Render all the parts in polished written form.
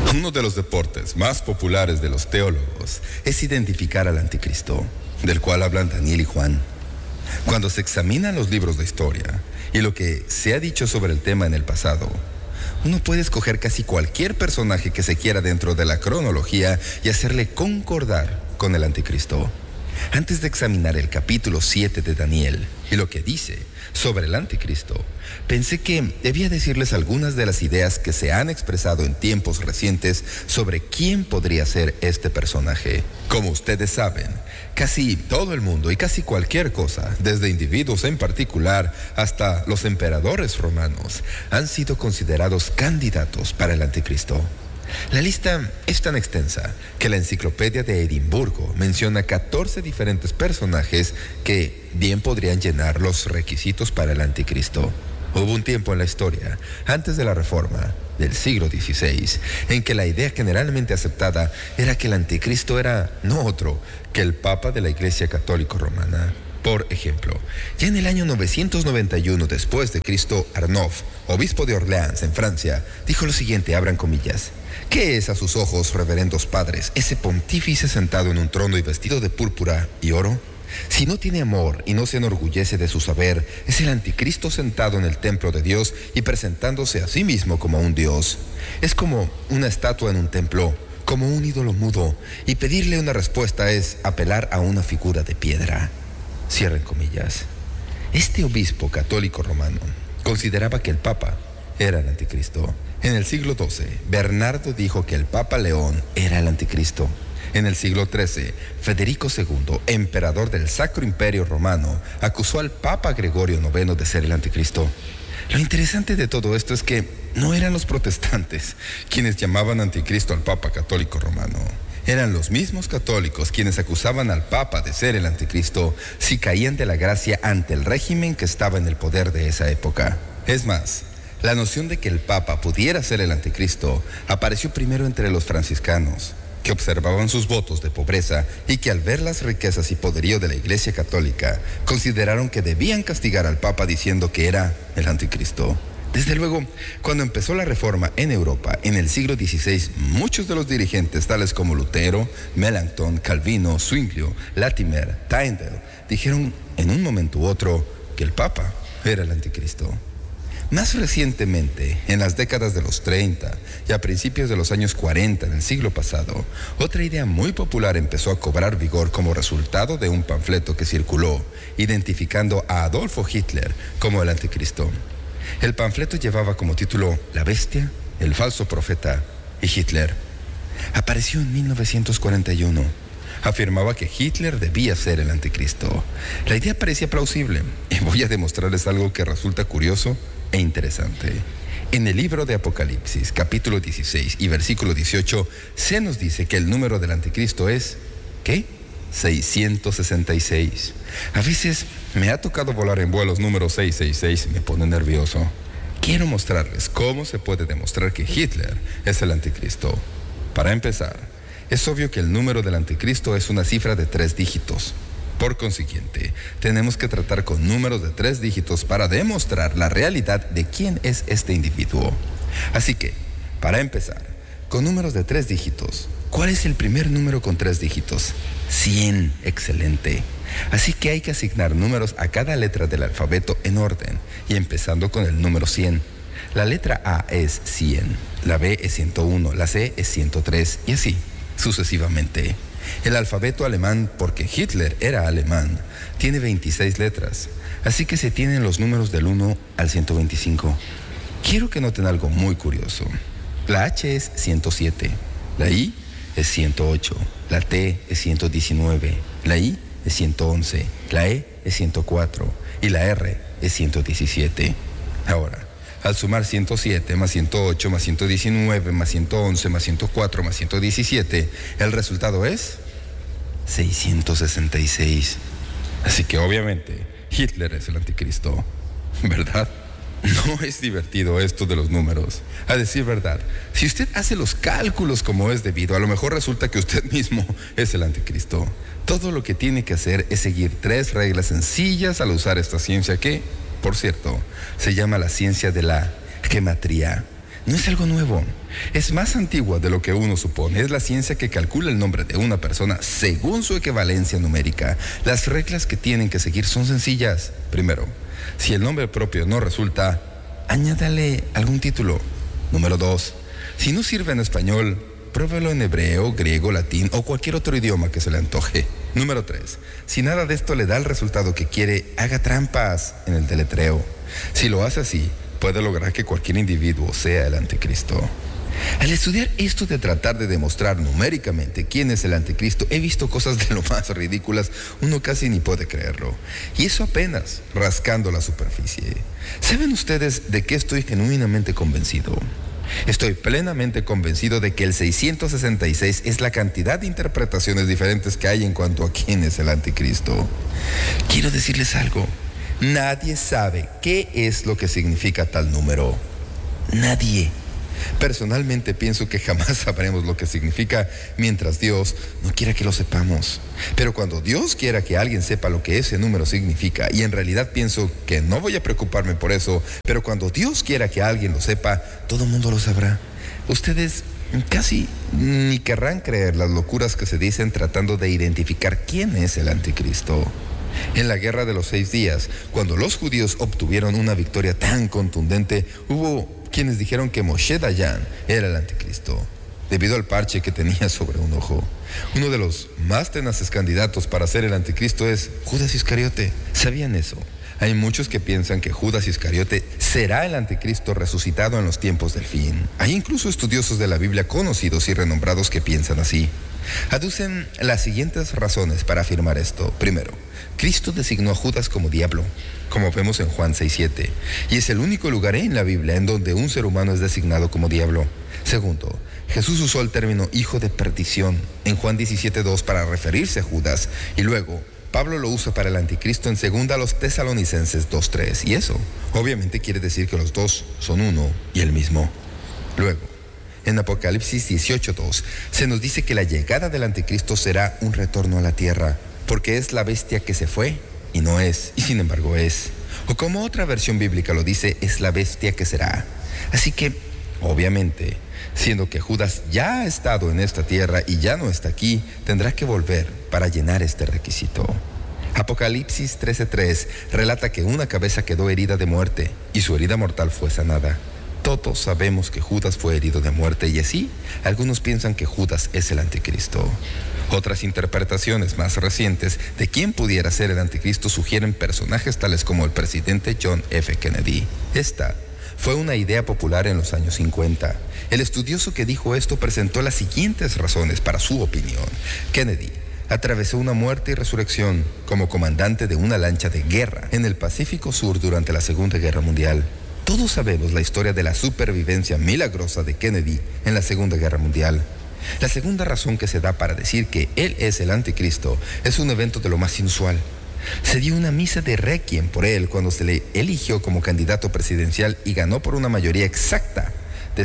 Uno de los deportes más populares de los teólogos es identificar al anticristo, del cual hablan Daniel y Juan. Cuando se examinan los libros de historia y lo que se ha dicho sobre el tema en el pasado, uno puede escoger casi cualquier personaje que se quiera dentro de la cronología y hacerle concordar con el anticristo. Antes de examinar el capítulo 7 de Daniel y lo que dice sobre el anticristo, pensé que debía decirles algunas de las ideas que se han expresado en tiempos recientes sobre quién podría ser este personaje. Como ustedes saben, casi todo el mundo y casi cualquier cosa, desde individuos en particular hasta los emperadores romanos, han sido considerados candidatos para el anticristo. La lista es tan extensa que la Enciclopedia de Edimburgo menciona 14 diferentes personajes que bien podrían llenar los requisitos para el anticristo. Hubo un tiempo en la historia, antes de la Reforma del siglo XVI, en que la idea generalmente aceptada era que el anticristo era no otro que el Papa de la Iglesia Católica Romana. Por ejemplo, ya en el año 991 después de Cristo, Arnulf, obispo de Orleans en Francia, dijo lo siguiente, abran comillas: ¿qué es a sus ojos, reverendos padres, ese pontífice sentado en un trono y vestido de púrpura y oro? Si no tiene amor y no se enorgullece de su saber, es el anticristo sentado en el templo de Dios y presentándose a sí mismo como un Dios. Es como una estatua en un templo, como un ídolo mudo, y pedirle una respuesta es apelar a una figura de piedra. Cierren comillas. Este obispo católico romano consideraba que el Papa era el anticristo. En el siglo XII, Bernardo dijo que el Papa León era el anticristo. En el siglo XIII, Federico II, emperador del Sacro Imperio Romano, acusó al Papa Gregorio IX de ser el anticristo. Lo interesante de todo esto es que no eran los protestantes quienes llamaban anticristo al Papa Católico Romano. Eran los mismos católicos quienes acusaban al Papa de ser el anticristo si caían de la gracia ante el régimen que estaba en el poder de esa época. Es más, la noción de que el Papa pudiera ser el anticristo apareció primero entre los franciscanos, que observaban sus votos de pobreza y que al ver las riquezas y poderío de la Iglesia Católica, consideraron que debían castigar al Papa diciendo que era el anticristo. Desde luego, cuando empezó la Reforma en Europa, en el siglo XVI, muchos de los dirigentes, tales como Lutero, Melanchthon, Calvino, Zwinglio, Latimer, Tyndale, dijeron en un momento u otro que el Papa era el anticristo. Más recientemente, en las décadas de los 30 y a principios de los años 40 del siglo pasado, otra idea muy popular empezó a cobrar vigor como resultado de un panfleto que circuló, identificando a Adolfo Hitler como el anticristo. El panfleto llevaba como título La bestia, el falso profeta y Hitler. Apareció en 1941. Afirmaba que Hitler debía ser el anticristo. La idea parecía plausible y voy a demostrarles algo que resulta curioso e interesante. En el libro de Apocalipsis, capítulo 16 y versículo 18, se nos dice que el número del anticristo es, ¿qué? 666. A veces me ha tocado volar en vuelos número 666, me pone nervioso. Quiero mostrarles cómo se puede demostrar que Hitler es el anticristo. Para empezar, es obvio que el número del anticristo es una cifra de 3 dígitos. Por consiguiente, tenemos que tratar con números de 3 dígitos para demostrar la realidad de quién es este individuo. Así que, para empezar, con números de 3 dígitos, ¿cuál es el primer número con 3 dígitos? 100, excelente. Así que hay que asignar números a cada letra del alfabeto en orden, y empezando con el número 100. La letra A es 100, la B es 101, la C es 103, y así, sucesivamente. El alfabeto alemán, porque Hitler era alemán, tiene 26 letras, así que se tienen los números del 1 al 125. Quiero que noten algo muy curioso. La H es 107, la I es 108, la T es 119, la I es 111, la E es 104 y la R es 117. Ahora, al sumar 107 más 108 más 119 más 111 más 104 más 117, el resultado es 666. Así que obviamente Hitler es el anticristo, ¿verdad? No es divertido esto de los números. A decir verdad, si usted hace los cálculos como es debido, a lo mejor resulta que usted mismo es el anticristo. Todo lo que tiene que hacer es seguir 3 reglas sencillas al usar esta ciencia que, por cierto, se llama la ciencia de la gematría. no es algo nuevo. Es más antigua de lo que uno supone. Es la ciencia que calcula el nombre de una persona según su equivalencia numérica. Las reglas que tienen que seguir son sencillas. Primero, si el nombre propio no resulta, añádale algún título. Número 2, si no sirve en español, pruébelo en hebreo, griego, latín o cualquier otro idioma que se le antoje. Número 3, si nada de esto le da el resultado que quiere, haga trampas en el deletreo. Si lo hace así, puede lograr que cualquier individuo sea el anticristo. Al estudiar esto de tratar de demostrar numéricamente quién es el anticristo, he visto cosas de lo más ridículas, uno casi ni puede creerlo. Y eso apenas rascando la superficie. ¿Saben ustedes de qué estoy genuinamente convencido? Estoy plenamente convencido de que el 666 es la cantidad de interpretaciones diferentes que hay en cuanto a quién es el anticristo. Quiero decirles algo. Nadie sabe qué es lo que significa tal número. Nadie. Personalmente pienso que jamás sabremos lo que significa mientras Dios no quiera que lo sepamos. Pero cuando Dios quiera que alguien sepa lo que ese número significa, y en realidad pienso que no voy a preocuparme por eso, pero cuando Dios quiera que alguien lo sepa, todo el mundo lo sabrá. Ustedes casi ni querrán creer las locuras que se dicen tratando de identificar quién es el anticristo. En la guerra de los 6 días, cuando los judíos obtuvieron una victoria tan contundente, hubo quienes dijeron que Moshe Dayan era el anticristo, debido al parche que tenía sobre un ojo. Uno de los más tenaces candidatos para ser el anticristo es Judas Iscariote. ¿Sabían eso? Hay muchos que piensan que Judas Iscariote será el anticristo resucitado en los tiempos del fin. Hay incluso estudiosos de la Biblia conocidos y renombrados que piensan así. Aducen las siguientes razones para afirmar esto. Primero, Cristo designó a Judas como diablo, como vemos en Juan 6:7, y es el único lugar en la Biblia en donde un ser humano es designado como diablo. Segundo, Jesús usó el término hijo de perdición en Juan 17:2 para referirse a Judas, y luego Pablo lo usa para el anticristo en 2 a los Tesalonicenses 2:3, y eso obviamente quiere decir que los dos son uno y el mismo. Luego, en Apocalipsis 18:2 se nos dice que la llegada del anticristo será un retorno a la tierra, porque es la bestia que se fue y no es, y sin embargo es. O como otra versión bíblica lo dice, es la bestia que será. Así que, obviamente, siendo que Judas ya ha estado en esta tierra y ya no está aquí, tendrá que volver para llenar este requisito. Apocalipsis 13:3 relata que una cabeza quedó herida de muerte y su herida mortal fue sanada. Todos sabemos que Judas fue herido de muerte y así algunos piensan que Judas es el anticristo. Otras interpretaciones más recientes de quién pudiera ser el anticristo sugieren personajes tales como el presidente John F. Kennedy. Esta fue una idea popular en los años 50. El estudioso que dijo esto presentó las siguientes razones para su opinión. Kennedy atravesó una muerte y resurrección como comandante de una lancha de guerra en el Pacífico Sur durante la Segunda Guerra Mundial. Todos sabemos la historia de la supervivencia milagrosa de Kennedy en la Segunda Guerra Mundial. La segunda razón que se da para decir que él es el anticristo es un evento de lo más inusual. Se dio una misa de requiem por él cuando se le eligió como candidato presidencial y ganó por una mayoría exacta de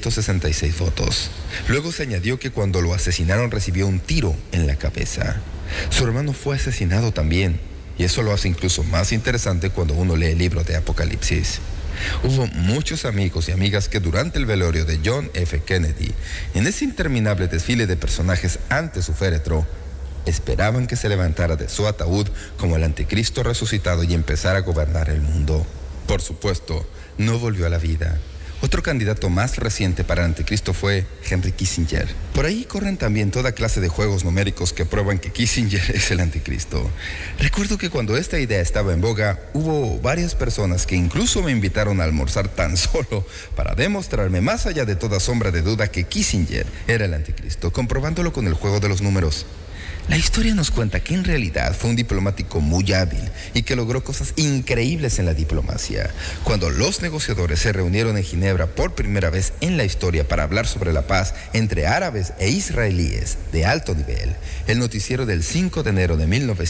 666 votos. Luego se añadió que cuando lo asesinaron recibió un tiro en la cabeza. Su hermano fue asesinado también, y eso lo hace incluso más interesante cuando uno lee el libro de Apocalipsis. Hubo muchos amigos y amigas que durante el velorio de John F. Kennedy, en ese interminable desfile de personajes ante su féretro, esperaban que se levantara de su ataúd como el anticristo resucitado y empezara a gobernar el mundo. Por supuesto, no volvió a la vida. Otro candidato más reciente para el anticristo fue Henry Kissinger. Por ahí corren también toda clase de juegos numéricos que prueban que Kissinger es el anticristo. Recuerdo que cuando esta idea estaba en boga, hubo varias personas que incluso me invitaron a almorzar tan solo para demostrarme más allá de toda sombra de duda que Kissinger era el anticristo, comprobándolo con el juego de los números. La historia nos cuenta que en realidad fue un diplomático muy hábil y que logró cosas increíbles en la diplomacia. Cuando los negociadores se reunieron en Ginebra por primera vez en la historia para hablar sobre la paz entre árabes e israelíes de alto nivel, el noticiero del 5 de enero de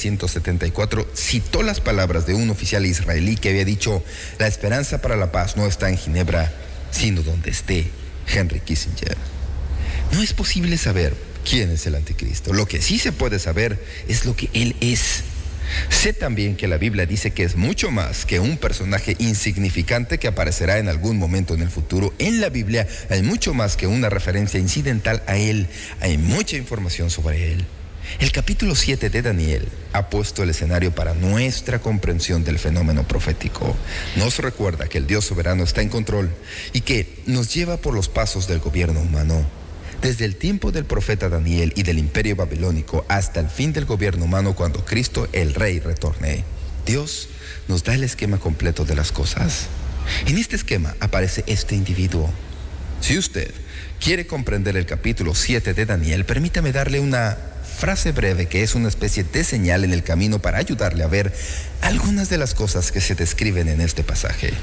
1974 citó las palabras de un oficial israelí que había dicho: la esperanza para la paz no está en Ginebra, sino donde esté Henry Kissinger. No es posible saber quién es el anticristo. Lo que sí se puede saber es lo que él es. Sé también que la Biblia dice que es mucho más que un personaje insignificante que aparecerá en algún momento en el futuro. En la Biblia hay mucho más que una referencia incidental a él. Hay mucha información sobre él. El capítulo 7 de Daniel ha puesto el escenario para nuestra comprensión del fenómeno profético. Nos recuerda que el Dios soberano está en control y que nos lleva por los pasos del gobierno humano. Desde el tiempo del profeta Daniel y del imperio babilónico hasta el fin del gobierno humano cuando Cristo el Rey retorne, Dios nos da el esquema completo de las cosas. En este esquema aparece este individuo. Si usted quiere comprender el capítulo 7 de Daniel, permítame darle una frase breve que es una especie de señal en el camino para ayudarle a ver algunas de las cosas que se describen en este pasaje.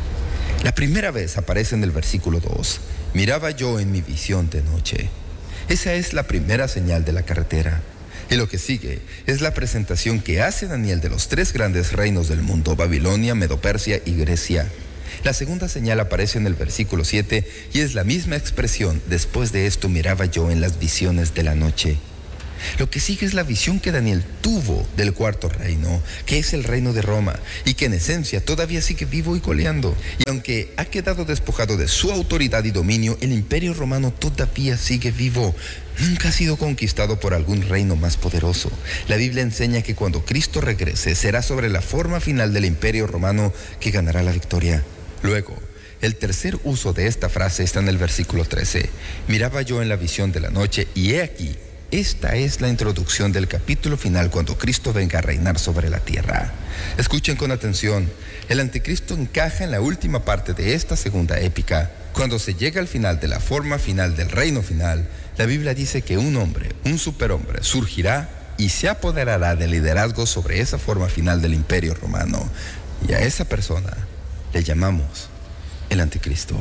La primera vez aparece en el versículo 2. Miraba yo en mi visión de noche. Esa es la primera señal de la carretera. Y lo que sigue es la presentación que hace Daniel de los 3 grandes reinos del mundo: Babilonia, Medo-Persia y Grecia. La segunda señal aparece en el versículo 7 y es la misma expresión: después de esto miraba yo en las visiones de la noche. Lo que sigue es la visión que Daniel tuvo del cuarto reino, que es el reino de Roma, y que en esencia todavía sigue vivo y coleando. Y aunque ha quedado despojado de su autoridad y dominio, el imperio romano todavía sigue vivo. Nunca ha sido conquistado por algún reino más poderoso. La Biblia enseña que cuando Cristo regrese, será sobre la forma final del imperio romano que ganará la victoria. Luego, el tercer uso de esta frase está en el versículo 13. Miraba yo en la visión de la noche, y he aquí, esta es la introducción del capítulo final cuando Cristo venga a reinar sobre la tierra. Escuchen con atención. El anticristo encaja en la última parte de esta segunda épica. Cuando se llega al final de la forma final del reino final, la Biblia dice que un hombre, un superhombre, surgirá y se apoderará del liderazgo sobre esa forma final del imperio romano. Y a esa persona le llamamos el anticristo.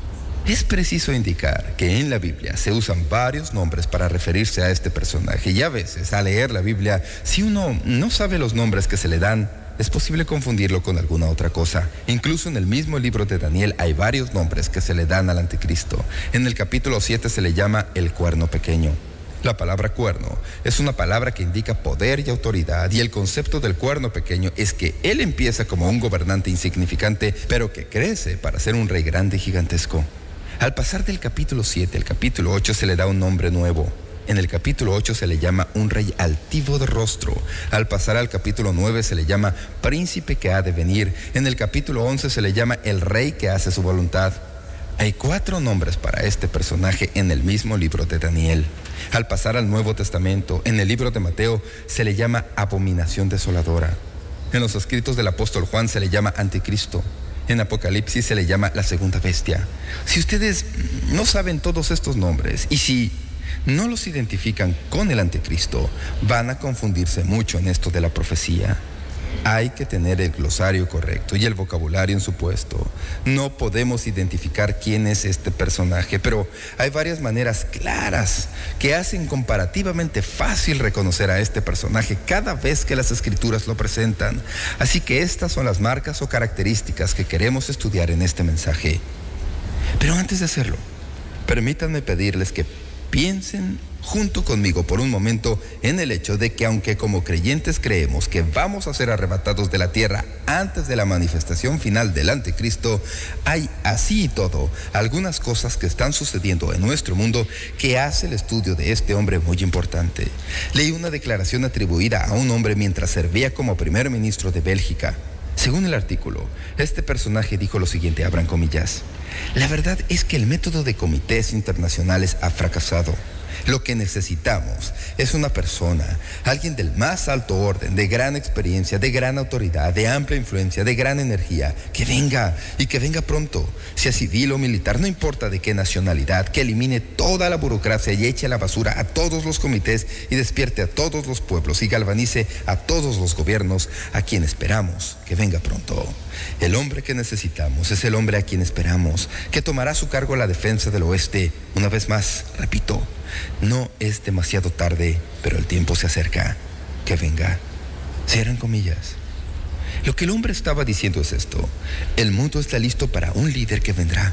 Es preciso indicar que en la Biblia se usan varios nombres para referirse a este personaje, y a veces al leer la Biblia, si uno no sabe los nombres que se le dan, es posible confundirlo con alguna otra cosa. Incluso en el mismo libro de Daniel hay varios nombres que se le dan al anticristo. En el capítulo 7 se le llama el cuerno pequeño. La palabra cuerno es una palabra que indica poder y autoridad, y el concepto del cuerno pequeño es que él empieza como un gobernante insignificante, pero que crece para ser un rey grande y gigantesco. Al pasar del capítulo 7 al capítulo 8 se le da un nombre nuevo. En el capítulo 8 se le llama un rey altivo de rostro. Al pasar al capítulo 9 se le llama príncipe que ha de venir. En el capítulo 11 se le llama el rey que hace su voluntad. Hay 4 nombres para este personaje en el mismo libro de Daniel. Al pasar al Nuevo Testamento, en el libro de Mateo se le llama abominación desoladora. En los escritos del apóstol Juan se le llama anticristo. En Apocalipsis se le llama la segunda bestia. Si ustedes no saben todos estos nombres y si no los identifican con el anticristo, van a confundirse mucho en esto de la profecía. Hay que tener el glosario correcto y el vocabulario en su puesto. No podemos identificar quién es este personaje, pero hay varias maneras claras que hacen comparativamente fácil reconocer a este personaje cada vez que las escrituras lo presentan. Así que estas son las marcas o características que queremos estudiar en este mensaje. Pero antes de hacerlo, permítanme pedirles que piensen junto conmigo por un momento en el hecho de que aunque como creyentes creemos que vamos a ser arrebatados de la tierra antes de la manifestación final del anticristo, hay así y todo algunas cosas que están sucediendo en nuestro mundo que hace el estudio de este hombre muy importante. Leí una declaración atribuida a un hombre mientras servía como primer ministro de Bélgica. Según el artículo, este personaje dijo lo siguiente, abran comillas: la verdad es que el método de comités internacionales ha fracasado. Lo que necesitamos es una persona, alguien del más alto orden, de gran experiencia, de gran autoridad, de amplia influencia, de gran energía, que venga y que venga pronto, sea civil o militar, no importa de qué nacionalidad, que elimine toda la burocracia y eche a la basura a todos los comités y despierte a todos los pueblos y galvanice a todos los gobiernos a quien esperamos que venga pronto. El hombre que necesitamos es el hombre a quien esperamos, que tomará a su cargo la defensa del oeste. Una vez más, repito, no es demasiado tarde, pero el tiempo se acerca. Que venga. Cierran comillas. Lo que el hombre estaba diciendo es esto: el mundo está listo para un líder que vendrá.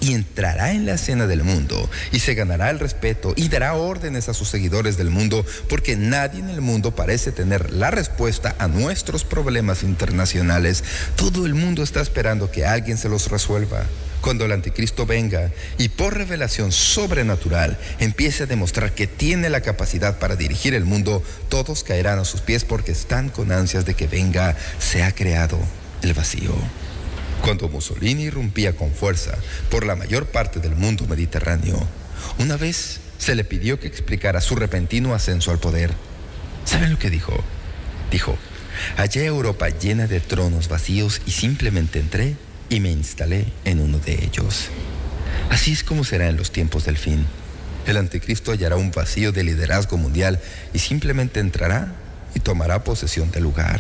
y entrará en la escena del mundo y se ganará el respeto y dará órdenes a sus seguidores del mundo, porque nadie en el mundo parece tener la respuesta a nuestros problemas internacionales. Todo el mundo está esperando que alguien se los resuelva. Cuando el anticristo venga y por revelación sobrenatural empiece a demostrar que tiene la capacidad para dirigir el mundo, todos caerán a sus pies porque están con ansias de que venga. Se ha creado el vacío. Cuando Mussolini irrumpía con fuerza por la mayor parte del mundo mediterráneo, una vez se le pidió que explicara su repentino ascenso al poder. ¿Saben lo que dijo? Dijo: hallé Europa llena de tronos vacíos y simplemente entré y me instalé en uno de ellos. Así es como será en los tiempos del fin. El anticristo hallará un vacío de liderazgo mundial y simplemente entrará y tomará posesión del lugar.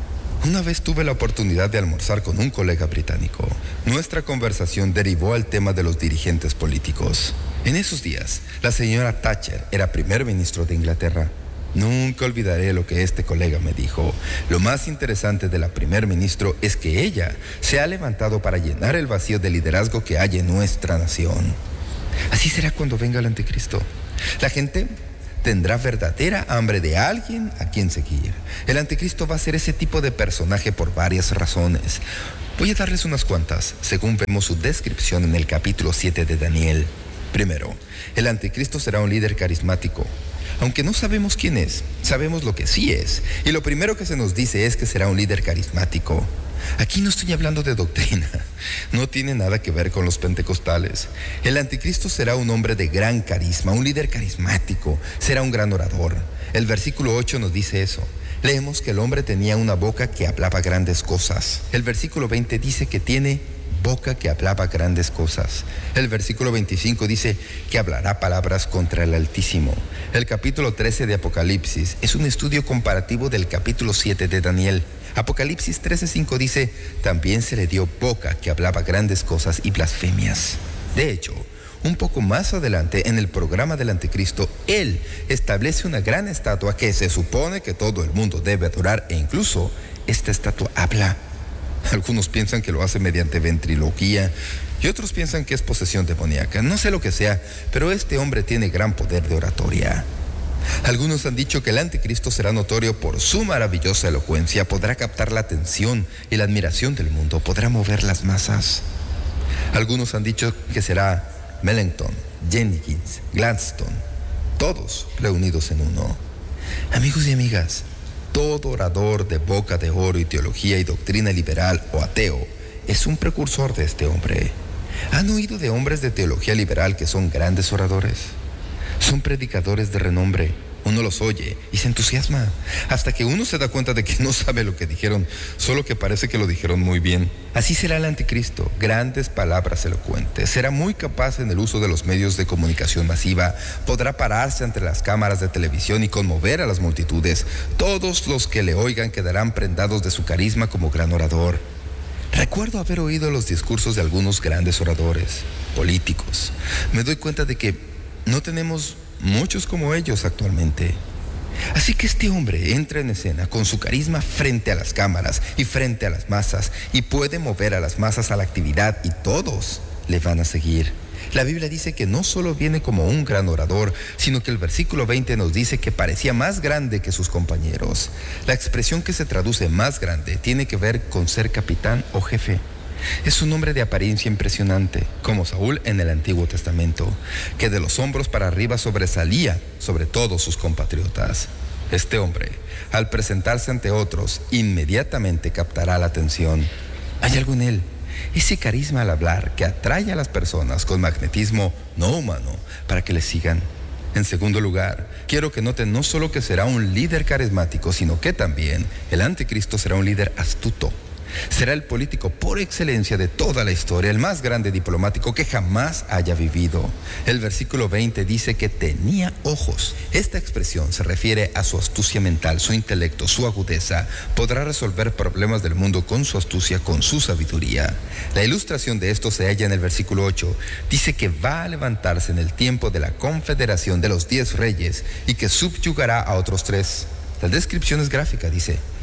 Una vez tuve la oportunidad de almorzar con un colega británico. Nuestra conversación derivó al tema de los dirigentes políticos. En esos días, la señora Thatcher era primer ministro de Inglaterra. Nunca olvidaré lo que este colega me dijo. Lo más interesante de la primer ministro es que ella se ha levantado para llenar el vacío de liderazgo que hay en nuestra nación. Así será cuando venga el anticristo. La gente tendrá verdadera hambre de alguien a quien seguir. El anticristo va a ser ese tipo de personaje por varias razones. Voy a darles unas cuantas, según vemos su descripción en el capítulo 7 de Daniel. Primero, el anticristo será un líder carismático. Aunque no sabemos quién es, sabemos lo que sí es. Y lo primero que se nos dice es que será un líder carismático. Aquí no estoy hablando de doctrina. No tiene nada que ver con los pentecostales. El anticristo será un hombre de gran carisma, un líder carismático. Será un gran orador. El versículo 8 nos dice eso. Leemos que el hombre tenía una boca que hablaba grandes cosas. El versículo 20 dice que tiene boca que hablaba grandes cosas. El versículo 25 dice que hablará palabras contra el Altísimo. El capítulo 13 de Apocalipsis es un estudio comparativo del capítulo 7 de Daniel. Apocalipsis 13:5 dice: también se le dio boca que hablaba grandes cosas y blasfemias. De hecho, un poco más adelante en el programa del anticristo, él establece una gran estatua que se supone que todo el mundo debe adorar, e incluso esta estatua habla. Algunos piensan que lo hace mediante ventriloquía y otros piensan que es posesión demoníaca. No sé lo que sea, pero este hombre tiene gran poder de oratoria. Algunos han dicho que el anticristo será notorio por su maravillosa elocuencia, podrá captar la atención y la admiración del mundo, podrá mover las masas. Algunos han dicho que será Mellentón, Jenkins, Gladstone, todos reunidos en uno. Amigos y amigas, todo orador de boca de oro y teología y doctrina liberal o ateo es un precursor de este hombre. ¿Han oído de hombres de teología liberal que son grandes oradores? Son predicadores de renombre. Uno los oye y se entusiasma, hasta que uno se da cuenta de que no sabe lo que dijeron, solo que parece que lo dijeron muy bien. Así será el anticristo, grandes palabras elocuentes. Será muy capaz en el uso de los medios de comunicación masiva. Podrá pararse ante las cámaras de televisión y conmover a las multitudes. Todos los que le oigan quedarán prendados de su carisma como gran orador. Recuerdo haber oído los discursos de algunos grandes oradores, políticos. Me doy cuenta de que no tenemos muchos como ellos actualmente. Así que este hombre entra en escena con su carisma frente a las cámaras y frente a las masas, y puede mover a las masas a la actividad, y todos le van a seguir. La Biblia dice que no solo viene como un gran orador, sino que el versículo 20 nos dice que parecía más grande que sus compañeros. La expresión que se traduce más grande tiene que ver con ser capitán o jefe. Es un hombre de apariencia impresionante, como Saúl en el Antiguo Testamento, que de los hombros para arriba sobresalía sobre todos sus compatriotas. Este hombre, al presentarse ante otros, inmediatamente captará la atención. Hay algo en él, ese carisma al hablar, que atrae a las personas con magnetismo no humano para que le sigan. En segundo lugar, quiero que noten no solo que será un líder carismático, sino que también el anticristo será un líder astuto. Será el político por excelencia de toda la historia, el más grande diplomático que jamás haya vivido. El versículo 20 dice que tenía ojos. Esta expresión se refiere a su astucia mental, su intelecto, su agudeza. Podrá resolver problemas del mundo con su astucia, con su sabiduría. La ilustración de esto se halla en el versículo 8. Dice que va a levantarse en el tiempo de la confederación de los 10 reyes y que subyugará a otros 3. La descripción es gráfica, dice: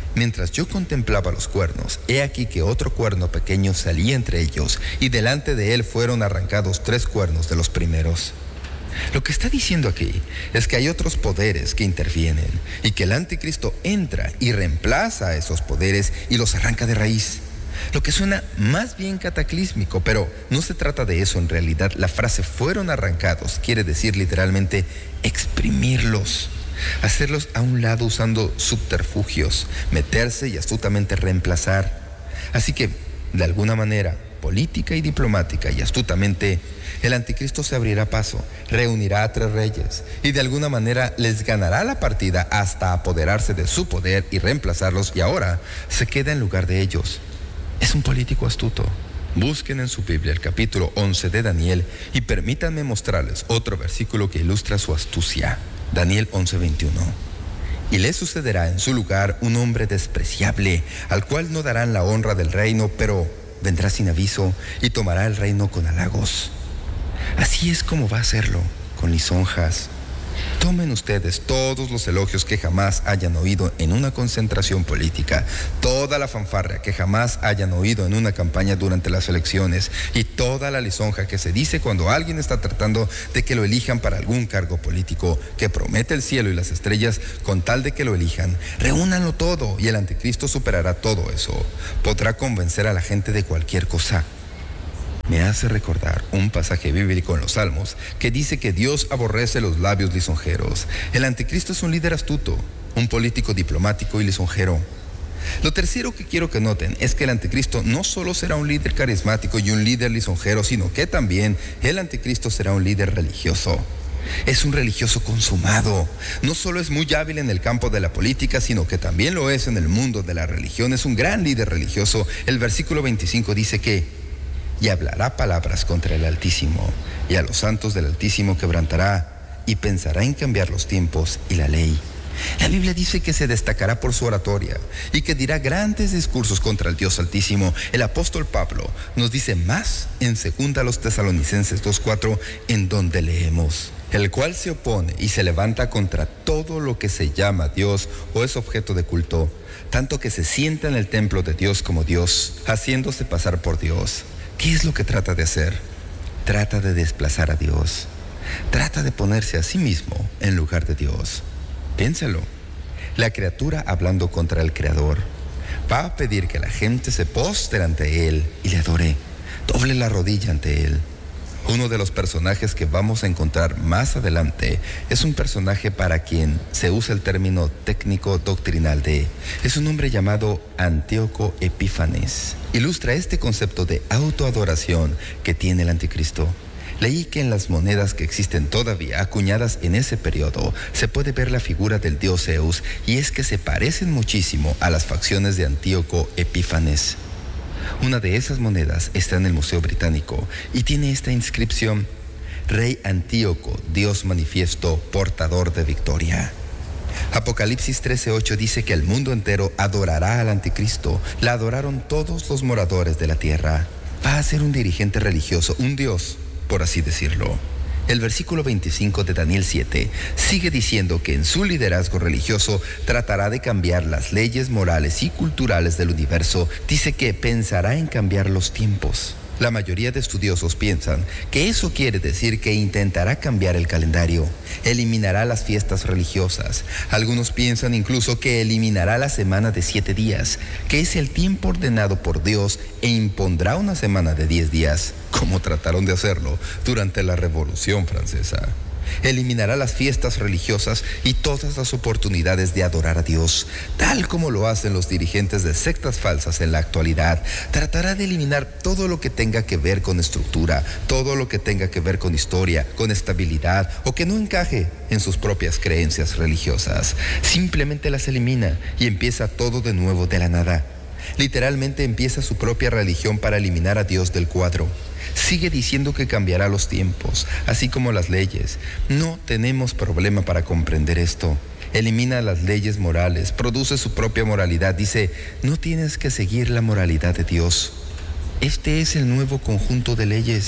Mientras yo contemplaba los cuernos, he aquí que otro cuerno pequeño salía entre ellos, y delante de él fueron arrancados 3 cuernos de los primeros. Lo que está diciendo aquí es que hay otros poderes que intervienen, y que el anticristo entra y reemplaza a esos poderes y los arranca de raíz. Lo que suena más bien cataclísmico, pero no se trata de eso en realidad. La frase fueron arrancados quiere decir literalmente exprimirlos, hacerlos a un lado usando subterfugios, meterse y astutamente reemplazar. Así que, de alguna manera, política y diplomática y astutamente, el anticristo se abrirá paso, reunirá a 3 reyes y de alguna manera les ganará la partida hasta apoderarse de su poder y reemplazarlos, y ahora se queda en lugar de ellos. Es un político astuto. Busquen en su Biblia el capítulo 11 de Daniel y permítanme mostrarles otro versículo que ilustra su astucia. Daniel 11:21. Y le sucederá en su lugar un hombre despreciable, al cual no darán la honra del reino, pero vendrá sin aviso y tomará el reino con halagos. Así es como va a hacerlo, con lisonjas. Tomen ustedes todos los elogios que jamás hayan oído en una concentración política, toda la fanfarria que jamás hayan oído en una campaña durante las elecciones, y toda la lisonja que se dice cuando alguien está tratando de que lo elijan para algún cargo político, que promete el cielo y las estrellas con tal de que lo elijan. Reúnanlo todo y el anticristo superará todo eso. Podrá convencer a la gente de cualquier cosa. Me hace recordar un pasaje bíblico en los Salmos que dice que Dios aborrece los labios lisonjeros. El anticristo es un líder astuto, un político diplomático y lisonjero. Lo tercero que quiero que noten es que el anticristo no solo será un líder carismático y un líder lisonjero, sino que también el anticristo será un líder religioso. Es un religioso consumado. No solo es muy hábil en el campo de la política, sino que también lo es en el mundo de la religión. Es un gran líder religioso. El versículo 25 dice que y hablará palabras contra el Altísimo, y a los santos del Altísimo quebrantará, y pensará en cambiar los tiempos y la ley. La Biblia dice que se destacará por su oratoria y que dirá grandes discursos contra el Dios Altísimo. El apóstol Pablo nos dice más en 2 Tesalonicenses 2:4, en donde leemos: el cual se opone y se levanta contra todo lo que se llama Dios o es objeto de culto, tanto que se sienta en el templo de Dios como Dios, haciéndose pasar por Dios. ¿Qué es lo que trata de hacer? Trata de desplazar a Dios. Trata de ponerse a sí mismo en lugar de Dios. Piénsalo. La criatura hablando contra el Creador. Va a pedir que la gente se postre ante Él y le adore. Doble la rodilla ante Él. Uno de los personajes que vamos a encontrar más adelante es un personaje para quien se usa el término técnico doctrinal es un hombre llamado Antíoco Epífanes. Ilustra este concepto de autoadoración que tiene el anticristo. Leí que en las monedas que existen todavía acuñadas en ese periodo se puede ver la figura del dios Zeus, y es que se parecen muchísimo a las facciones de Antíoco Epífanes. Una de esas monedas está en el Museo Británico y tiene esta inscripción: Rey Antíoco, Dios manifiesto, portador de victoria. Apocalipsis 13:8 dice que el mundo entero adorará al anticristo. La adoraron todos los moradores de la tierra. Va a ser un dirigente religioso, un dios, por así decirlo. El versículo 25 de Daniel 7 sigue diciendo que en su liderazgo religioso tratará de cambiar las leyes morales y culturales del universo. Dice que pensará en cambiar los tiempos. La mayoría de estudiosos piensan que eso quiere decir que intentará cambiar el calendario, eliminará las fiestas religiosas. Algunos piensan incluso que eliminará la semana de 7 días, que es el tiempo ordenado por Dios, e impondrá una semana de 10 días, como trataron de hacerlo durante la Revolución Francesa. Eliminará las fiestas religiosas y todas las oportunidades de adorar a Dios, tal como lo hacen los dirigentes de sectas falsas en la actualidad. Tratará de eliminar todo lo que tenga que ver con estructura, todo lo que tenga que ver con historia, con estabilidad o que no encaje en sus propias creencias religiosas. Simplemente las elimina y empieza todo de nuevo de la nada. Literalmente empieza su propia religión para eliminar a Dios del cuadro. Sigue diciendo que cambiará los tiempos, así como las leyes. No tenemos problema para comprender esto. Elimina las leyes morales, produce su propia moralidad. Dice, no tienes que seguir la moralidad de Dios. Este es el nuevo conjunto de leyes.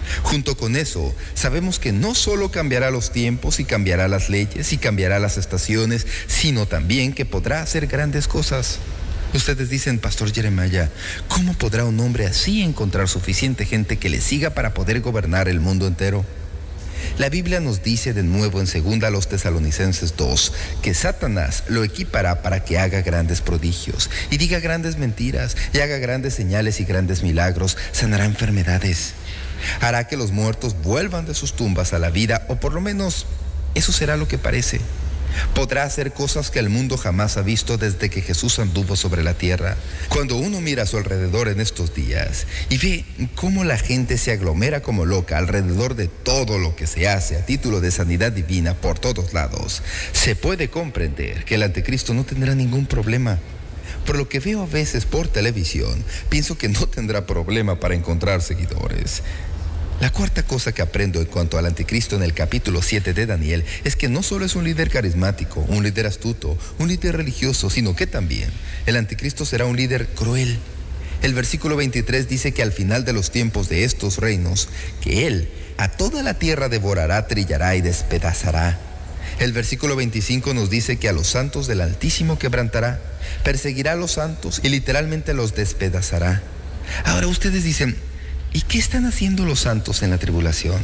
Junto con eso, sabemos que no solo cambiará los tiempos y cambiará las leyes y cambiará las estaciones, sino también que podrá hacer grandes cosas. Ustedes dicen, Pastor Jeremiah, ¿cómo podrá un hombre así encontrar suficiente gente que le siga para poder gobernar el mundo entero? La Biblia nos dice de nuevo en 2 Tesalonicenses 2 que Satanás lo equipará para que haga grandes prodigios y diga grandes mentiras y haga grandes señales y grandes milagros, sanará enfermedades, hará que los muertos vuelvan de sus tumbas a la vida, o por lo menos eso será lo que parece. Podrá hacer cosas que el mundo jamás ha visto desde que Jesús anduvo sobre la tierra. Cuando uno mira a su alrededor en estos días y ve cómo la gente se aglomera como loca alrededor de todo lo que se hace a título de sanidad divina por todos lados, se puede comprender que el anticristo no tendrá ningún problema. Por lo que veo a veces por televisión, pienso que no tendrá problema para encontrar seguidores. La cuarta cosa que aprendo en cuanto al anticristo en el capítulo 7 de Daniel es que no solo es un líder carismático, un líder astuto, un líder religioso, sino que también el anticristo será un líder cruel. El versículo 23 dice que al final de los tiempos de estos reinos, que él a toda la tierra devorará, trillará y despedazará. El versículo 25 nos dice que a los santos del Altísimo quebrantará, perseguirá a los santos y literalmente los despedazará. Ahora ustedes dicen, ¿y qué están haciendo los santos en la tribulación?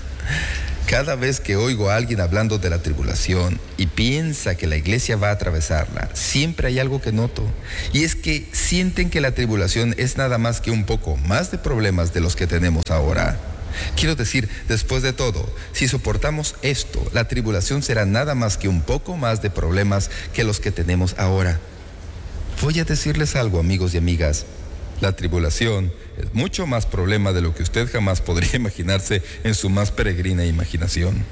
Cada vez que oigo a alguien hablando de la tribulación y piensa que la iglesia va a atravesarla, siempre hay algo que noto, y es que sienten que la tribulación es nada más que un poco más de problemas de los que tenemos ahora. Quiero decir, después de todo, si soportamos esto, la tribulación será nada más que un poco más de problemas que los que tenemos ahora. Voy a decirles algo, amigos y amigas. La tribulación es mucho más problema de lo que usted jamás podría imaginarse en su más peregrina imaginación.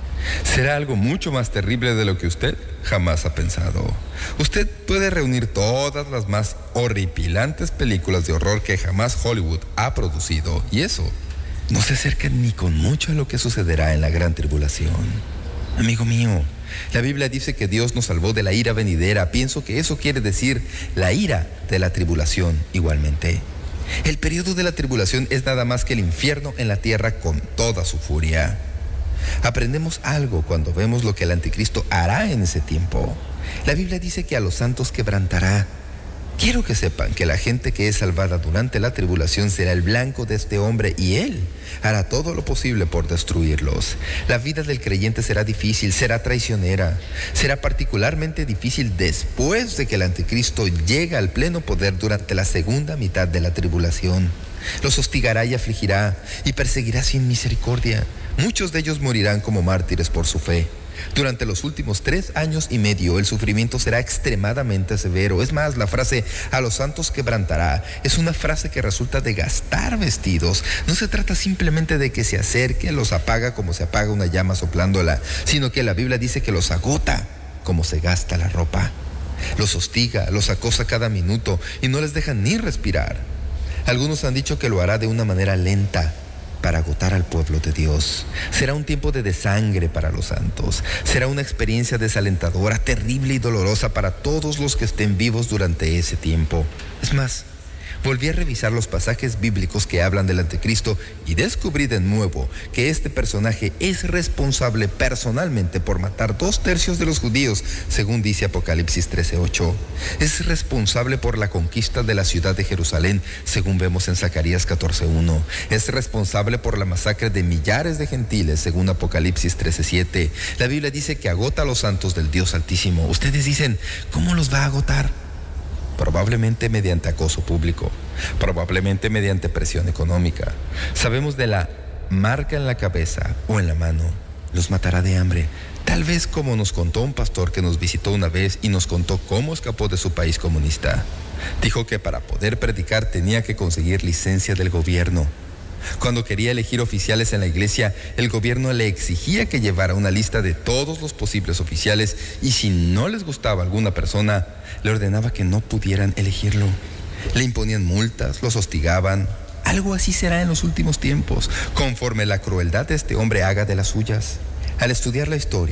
Será algo mucho más terrible de lo que usted jamás ha pensado. Usted puede reunir todas las más horripilantes películas de horror que jamás Hollywood ha producido, y eso no se acerca ni con mucho a lo que sucederá en la gran tribulación. Amigo mío, la Biblia dice que Dios nos salvó de la ira venidera. Pienso que eso quiere decir la ira de la tribulación igualmente. El periodo de la tribulación es nada más que el infierno en la tierra con toda su furia. Aprendemos algo cuando vemos lo que el anticristo hará en ese tiempo. La Biblia dice que a los santos quebrantará. Quiero que sepan que la gente que es salvada durante la tribulación será el blanco de este hombre y él hará todo lo posible por destruirlos. La vida del creyente será difícil, será traicionera, será particularmente difícil después de que el anticristo llegue al pleno poder durante la segunda mitad de la tribulación. Los hostigará y afligirá y perseguirá sin misericordia. Muchos de ellos morirán como mártires por su fe. Durante los últimos 3 años y medio el sufrimiento será extremadamente severo. Es más, la frase "a los santos quebrantará" es una frase que resulta de gastar vestidos. No se trata simplemente de que se acerque, los apaga como se apaga una llama soplándola, sino que la Biblia dice que los agota como se gasta la ropa. Los hostiga, los acosa cada minuto y no les deja ni respirar. Algunos han dicho que lo hará de una manera lenta para agotar al pueblo de Dios. Será un tiempo de desangre para los santos. Será una experiencia desalentadora, terrible y dolorosa para todos los que estén vivos durante ese tiempo. Es más, volví a revisar los pasajes bíblicos que hablan del anticristo y descubrí de nuevo que este personaje es responsable personalmente por matar 2/3 de los judíos, según dice Apocalipsis 13:8. Es responsable por la conquista de la ciudad de Jerusalén, según vemos en Zacarías 14:1. Es responsable por la masacre de millares de gentiles, según Apocalipsis 13:7. La Biblia dice que agota a los santos del Dios Altísimo. Ustedes dicen, ¿cómo los va a agotar? Probablemente mediante acoso público, probablemente mediante presión económica. Sabemos de la marca en la cabeza o en la mano. Los matará de hambre, tal vez como nos contó un pastor que nos visitó una vez y nos contó cómo escapó de su país comunista. Dijo que para poder predicar tenía que conseguir licencia del gobierno. Cuando quería elegir oficiales en la iglesia, el gobierno le exigía que llevara una lista de todos los posibles oficiales y si no les gustaba alguna persona, le ordenaba que no pudieran elegirlo. Le imponían multas, los hostigaban. Algo así será en los últimos tiempos, conforme la crueldad de este hombre haga de las suyas. Al estudiar la historia,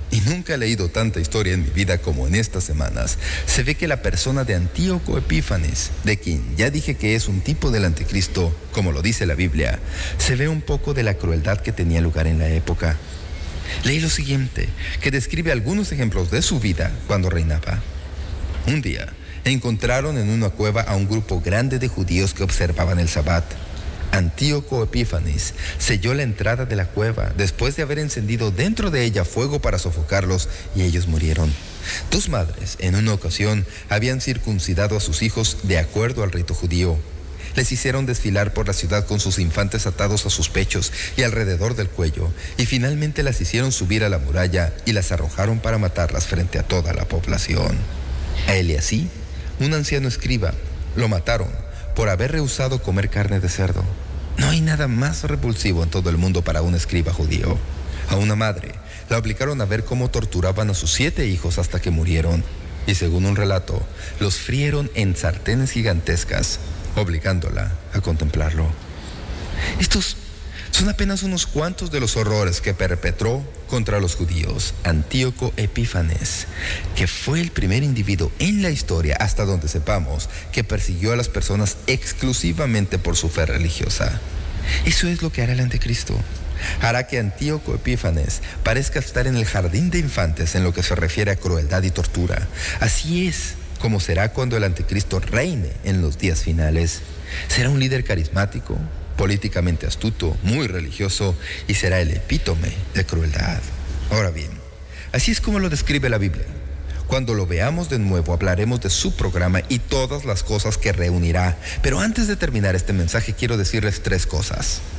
y nunca he leído tanta historia en mi vida como en estas semanas, se ve que la persona de Antíoco Epífanes, de quien ya dije que es un tipo del anticristo, como lo dice la Biblia, se ve un poco de la crueldad que tenía lugar en la época. Leí lo siguiente, que describe algunos ejemplos de su vida cuando reinaba. Un día, encontraron en una cueva a un grupo grande de judíos que observaban el Sabbat. Antíoco Epífanes selló la entrada de la cueva después de haber encendido dentro de ella fuego para sofocarlos, y ellos murieron. 2 madres, en una ocasión, habían circuncidado a sus hijos de acuerdo al rito judío. Les hicieron desfilar por la ciudad con sus infantes atados a sus pechos y alrededor del cuello, y finalmente las hicieron subir a la muralla y las arrojaron para matarlas frente a toda la población. A Eliasí, un anciano escriba, lo mataron por haber rehusado comer carne de cerdo. No hay nada más repulsivo en todo el mundo para un escriba judío. A una madre la obligaron a ver cómo torturaban a sus 7 hijos hasta que murieron, y según un relato, los frieron en sartenes gigantescas, obligándola a contemplarlo. Estos son apenas unos cuantos de los horrores que perpetró contra los judíos Antíoco Epífanes, que fue el primer individuo en la historia, hasta donde sepamos, que persiguió a las personas exclusivamente por su fe religiosa. Eso es lo que hará el anticristo. Hará que Antíoco Epífanes parezca estar en el jardín de infantes en lo que se refiere a crueldad y tortura. Así es como será cuando el anticristo reine en los días finales. Será un líder carismático, políticamente astuto, muy religioso, y será el epítome de crueldad. Ahora bien, así es como lo describe la Biblia. Cuando lo veamos de nuevo, hablaremos de su programa y todas las cosas que reunirá. Pero antes de terminar este mensaje, quiero decirles 3 cosas.